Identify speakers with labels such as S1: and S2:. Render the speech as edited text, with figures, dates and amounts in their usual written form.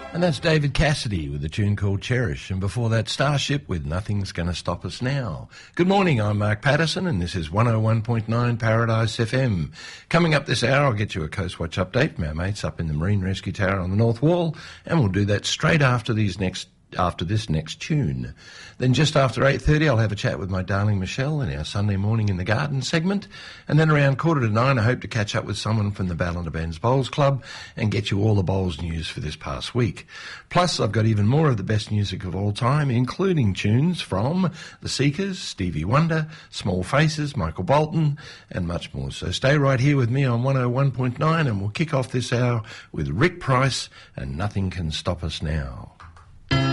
S1: And that's David Cassidy with a tune called Cherish, and before that Starship with Nothing's Gonna Stop Us Now. Good morning, I'm Mark Patterson and this is 101.9 Paradise FM. Coming up this hour I'll get you a Coast Watch update from our mates up in the Marine Rescue Tower on the North Wall, and we'll do that straight after this next tune. Then just after 8:30 I'll have a chat with my darling Michelle in our Sunday Morning in the Garden segment, and then around 8:45 I hope to catch up with someone from the Ballinabands Bowls Club and get you all the bowls news for this past week. Plus I've got even more of the best music of all time, including tunes from The Seekers, Stevie Wonder, Small Faces, Michael Bolton and much more. So stay right here with me on 101.9 and we'll kick off this hour with Rick Price and Nothing Can Stop Us Now.